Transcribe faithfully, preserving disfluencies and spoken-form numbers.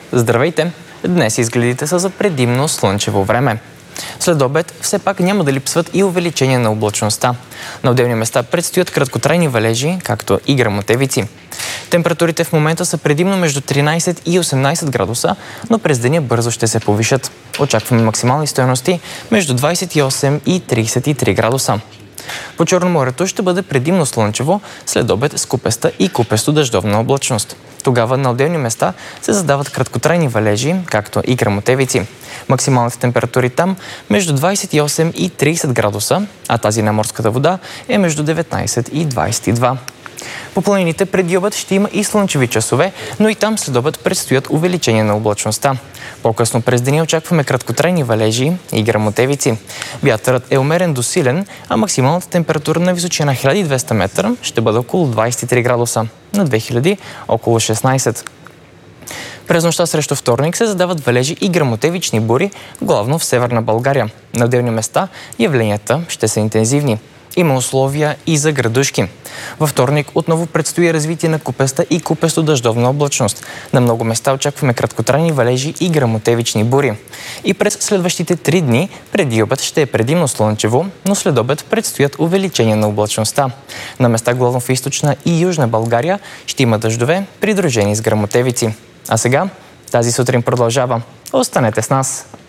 Здравейте! Днес изгледите са за предимно слънчево време. След обед все пак няма да липсват и увеличение на облачността. На отделни места предстоят краткотрайни валежи, както и гръмотевици. Температурите в момента са предимно между тринайсет и осемнайсет градуса, но през деня бързо ще се повишат. Очакваме максимални стойности между двайсет и осем и трийсет и три градуса. По Черноморието ще бъде предимно слънчево, след обед с купеста и купесто дъждовна облачност. Тогава на отделни места се задават краткотрайни валежи, както и гръмотевици. Максималните температури там между двайсет и осем и трийсет градуса, а тази на морската вода е между деветнайсет и двайсет и два. По планините преди обед ще има и слънчеви часове, но и там след обед предстоят увеличение на облачността. По-късно през деня очакваме краткотрайни валежи и гръмотевици. Вятърът е умерен до силен, а максималната температура на височина хиляда и двеста метра ще бъде около двайсет и три градуса, на две хиляди около шестнайсет. През нощта срещу вторник се задават валежи и гръмотевични бури, главно в северна България. На отделни места явленията ще са интензивни. Има условия и за градушки. Във вторник отново предстои развитие на купеста и купесто-дъждовна облачност. На много места очакваме краткотрайни валежи и гръмотевични бури. И през следващите три дни преди обед ще е предимно слънчево, но след обед предстоят увеличение на облачността. На места главно в източна и южна България ще има дъждове, придружени с гръмотевици. А сега тази сутрин продължава. Останете с нас!